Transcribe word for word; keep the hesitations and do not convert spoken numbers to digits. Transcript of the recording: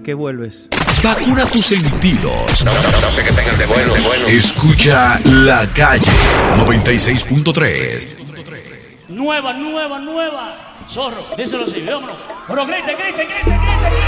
que vuelves. Vacuna tus sentidos. No, no, no, no sé qué tengan de bueno, de bueno. Escucha La Calle noventa y seis punto tres. Nueva, nueva, nueva. Zorro, díselo así, vámonos. Pero grite, grite, grite, grite, grite.